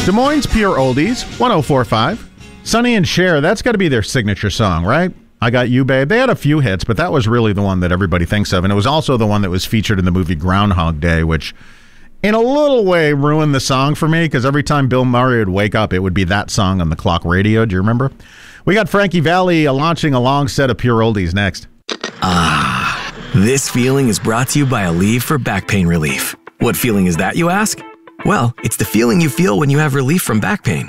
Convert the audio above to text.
Des Moines Pure Oldies, 104.5. Sonny and Cher, that's got to be their signature song, right? I Got You, Babe. They had a few hits, but that was really the one that everybody thinks of. And it was also the one that was featured in the movie Groundhog Day, which in a little way ruined the song for me, because every time Bill Murray would wake up, it would be that song on the clock radio. Do you remember? We got Frankie Valli launching a long set of Pure Oldies next. This feeling is brought to you by Aleve for back pain relief. What feeling is that, you ask? Well, it's the feeling you feel when you have relief from back pain.